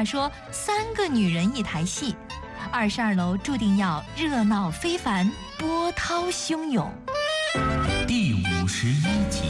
话说3个女人一台戏，22楼注定要热闹非凡，波涛汹涌。 第51集。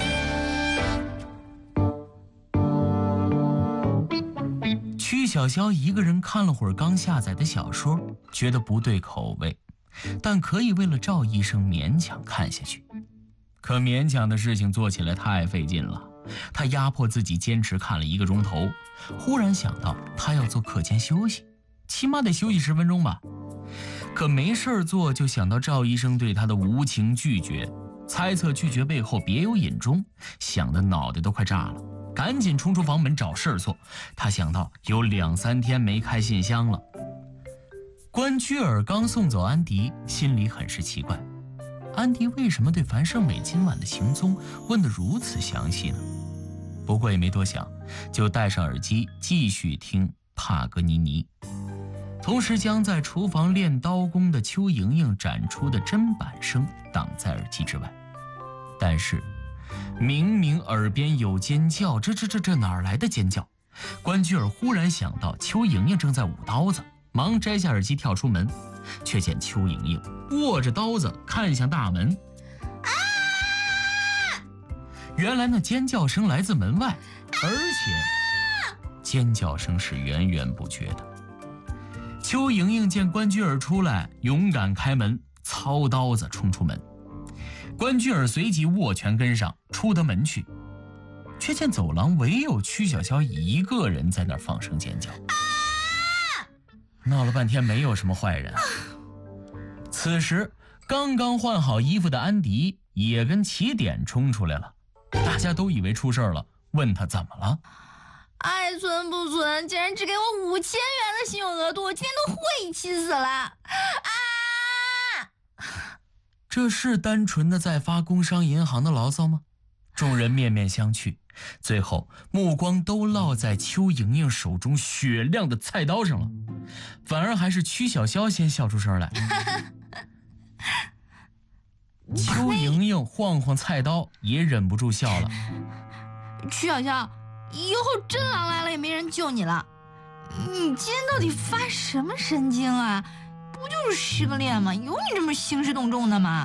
曲筱绡一个人看了会儿刚下载的小说，觉得不对口味，但可以为了赵医生勉强看下去。可勉强的事情做起来太费劲了，他压迫自己坚持看了1个钟头，忽然想到他要做课间休息，起码得休息10分钟吧。可没事做，就想到赵医生对他的无情拒绝，猜测拒绝背后别有隐衷，想得脑袋都快炸了，赶紧冲出房门找事儿做。他想到有2、3天没开信箱了。关雎尔刚送走安迪，心里很是奇怪，安迪为什么对樊胜美今晚的行踪问得如此详细呢？不过也没多想，就戴上耳机继续听帕格尼尼，同时将在厨房练刀工的邱莹莹展出的砧板声挡在耳机之外。但是明明耳边有尖叫，这哪儿来的尖叫？关雎尔忽然想到邱莹莹正在舞刀子，忙摘下耳机跳出门，却见邱莹莹握着刀子看向大门。原来那尖叫声来自门外，而且尖叫声是源源不绝的。邱莹莹见关雎尔出来，勇敢开门，操刀子冲出门。关雎尔随即握拳跟上，出得门去，却见走廊唯有曲筱绡一个人在那儿放声尖叫。闹了半天没有什么坏人。此时刚刚换好衣服的安迪也跟起点冲出来了，大家都以为出事了，问他怎么了。 爱存不存，竟然只给我5000元的信用额度，我今天都晦气死了！ 这是单纯的在发工商银行的牢骚吗？众人面面相觑，最后目光都落在邱莹莹手中雪亮的菜刀上了，反而还是曲筱绡先笑出声来。邱莹莹晃晃菜刀，也忍不住笑了。 曲筱绡，以后真狼来了也没人救你了。你今天到底发什么神经啊？不就是失个恋吗？有你这么兴师动众的吗？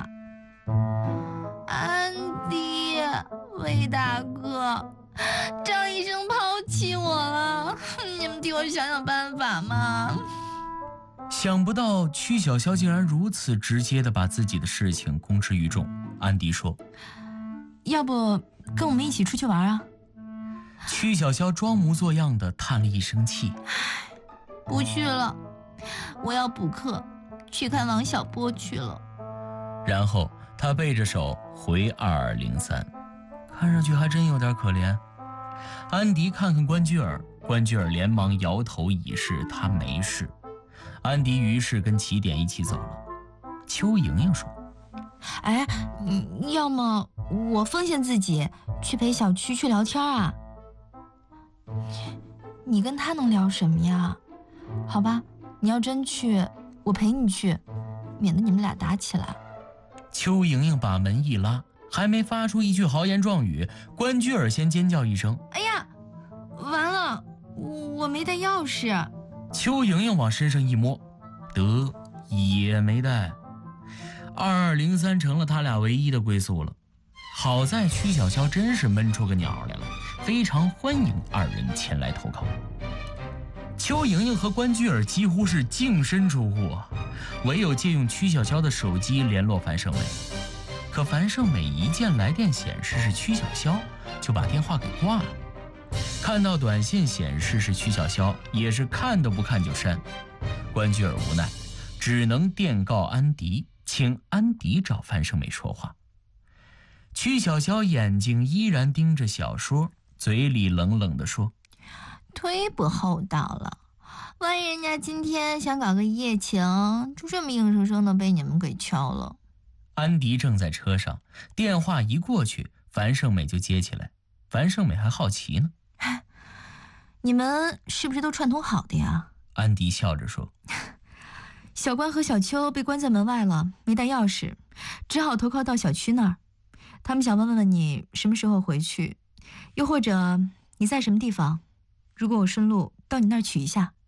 安迪，魏大哥，张医生抛弃我了，你们替我想想办法嘛。 想不到曲筱绡竟然如此直接地把自己的事情公之于众。安迪说， 要不跟我们一起出去玩啊？ 曲筱绡装模作样地叹了一声气， 不去了，我要补课，去看王小波去了。 然后他背着手回2203，看上去还真有点可怜。安迪看看关雎尔，关雎尔连忙摇头以示他没事。安迪于是跟起点一起走了。邱莹莹说， 要么我奉献自己去陪小曲去聊天啊。你跟他能聊什么呀？好吧，你要真去，我陪你去，免得你们俩打起来。 邱莹莹把门一拉，还没发出一句豪言壮语，关雎尔先尖叫一声， 哎呀，完了，我没带钥匙。 邱莹莹往身上一摸，得也没带。2203成了他俩唯一的归宿了。好在曲筱绡真是闷出个鸟来了，非常欢迎2人前来投靠。邱莹莹和关雎尔几乎是净身出户啊，唯有借用曲筱绡的手机联络樊胜美。可樊胜美一见来电显示是曲筱绡，就把电话给挂了。看到短信显示是曲筱绡，也是看都不看就删。关雎尔无奈，只能电告安迪，请安迪找樊胜美说话。曲筱绡眼睛依然盯着小说，嘴里冷冷地说， 忒不厚道了，万一人家今天想搞个一夜情，就这么硬生生的被你们给敲了。 安迪正在车上，电话一过去，樊胜美就接起来。樊胜美还好奇呢， 你们是不是都串通好的呀？ 安迪笑着说， 小关和小秋被关在门外了，没带钥匙，只好投靠到小区那儿。他们想问问你什么时候回去，又或者你在什么地方，如果我顺路到你那儿取一下。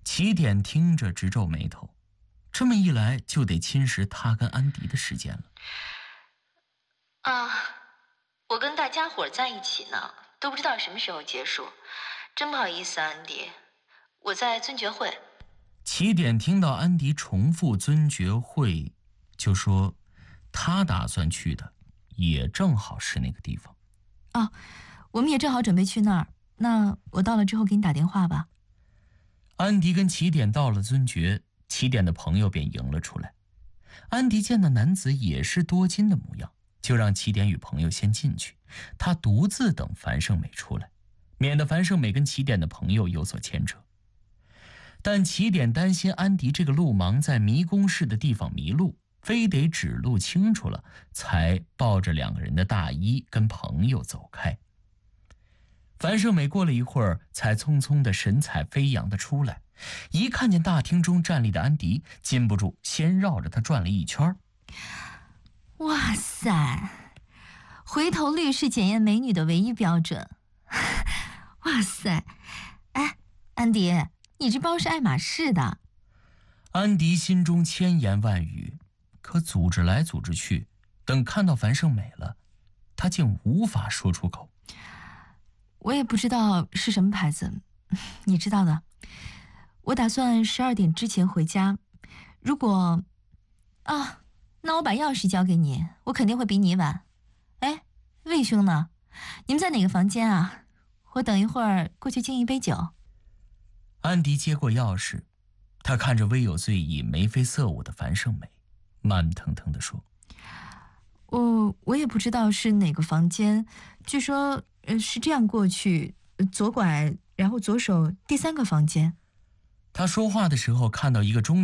起点听着直皱眉头，这么一来就得侵蚀他跟安迪的时间了。 啊，我跟大家伙在一起呢，都不知道什么时候结束，真不好意思，安迪，我在尊爵会。 起点听到安迪重复尊爵会，就说他打算去的也正好是那个地方。 哦，我们也正好准备去那儿，那我到了之后给你打电话吧。 安迪跟起点到了尊爵，起点的朋友便迎了出来。安迪见那男子也是多金的模样，就让起点与朋友先进去，他独自等樊胜美出来，免得樊胜美跟起点的朋友有所牵扯。但起点担心安迪这个路盲在迷宫式的地方迷路，非得指路清楚了，才抱着2个人的大衣跟朋友走开。樊胜美过了一会儿，才匆匆的神采飞扬的出来，一看见大厅中站立的安迪，禁不住先绕着他转了一圈。 哇塞，回头率是检验美女的唯一标准。哇塞，哎，安迪，你这包是爱马仕的。 安迪心中千言万语，可组织来组织去，等看到樊胜美了，他竟无法说出口。 我也不知道是什么牌子，你知道的。我打算12点之前回家，如果……啊，那我把钥匙交给你，我肯定会比你晚。哎，魏兄呢？你们在哪个房间啊？我等一会儿过去敬一杯酒。 安迪接过钥匙，他看着微有醉意、眉飞色舞的樊胜美，慢腾腾地说：“ 我也不知道是哪个房间，据说是这样过去，左拐，然后左手第3个房间。” 他说话的时候看到一个中